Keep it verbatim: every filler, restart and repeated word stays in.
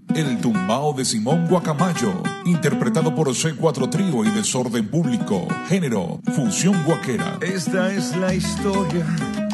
El tumbao de Simón Guacamayo, interpretado por C cuatro Trío y Desorden Público. Género, fusión guaquera. Esta es la historia